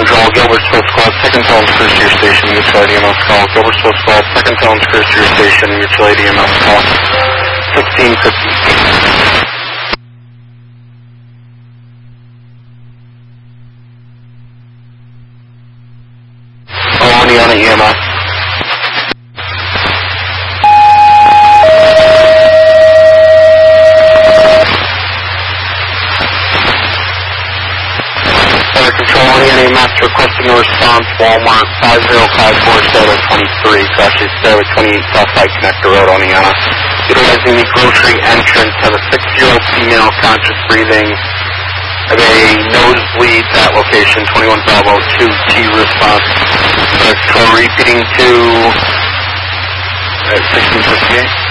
Control, Gilbert's Full Squad, second tone, cruise to your station, mutual ADMS call. Gilbert's Full Squad, second tone, cruise to your station, mutual ADMS call. 1650. Oneana EMS. Control Oneana EMS requesting a response, Walmart 5054723, crashes Stairway 28 Southside Connector Road, Oneana. Utilizing the grocery entrance of a 6-year-old female conscious breathing of a nosebleed at location 21 Bravo 2T response. Control repeating to 1658.